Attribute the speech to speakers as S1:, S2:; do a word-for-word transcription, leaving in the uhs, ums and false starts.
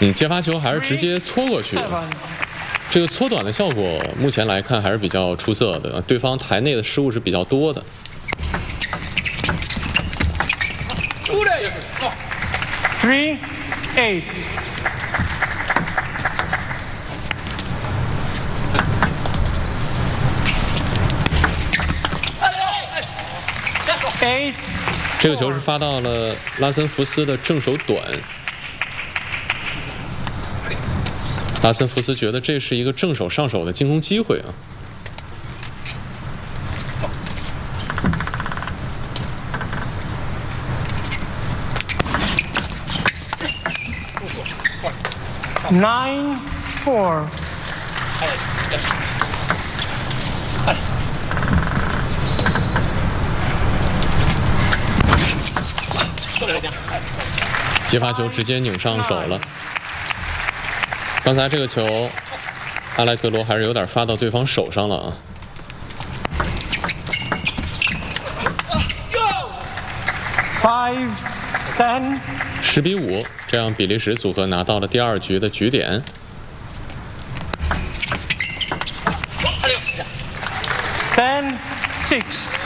S1: 嗯，接发球还是直接搓过去的。这个搓短的效果，目前来看还是比较出色的。对方台内的失误是比较多的。
S2: Three, eight. Eight.
S1: 这个球是发到了拉森福斯的正手短。拉森福斯觉得这是一个正手上手的进攻机会啊。
S2: Nine, four.
S1: 接发球直接拧上手了。刚才这个球，阿莱克罗还是有点发到对方手上了啊。
S2: Five, ten.
S1: 十比五，这样比利时组合拿到了第二局的局点。
S2: Ten, six.